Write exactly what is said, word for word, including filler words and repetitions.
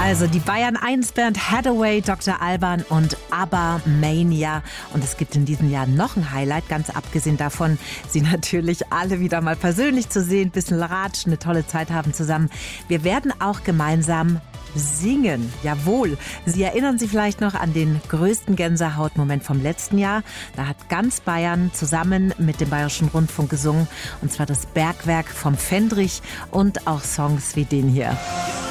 Also die Bayern eins Band Hathaway, Doktor Alban und ABBA Mania. Und es gibt in diesem Jahr noch ein Highlight, ganz abgesehen davon, sie natürlich alle wieder mal persönlich zu sehen, ein bisschen ratschen, eine tolle Zeit haben zusammen. Wir werden auch gemeinsam singen. Jawohl. Sie erinnern sich vielleicht noch an den größten Gänsehautmoment vom letzten Jahr. Da hat ganz Bayern zusammen mit dem Bayerischen Rundfunk gesungen. Und zwar das Bergwerk vom Fendrich und auch Songs wie den hier.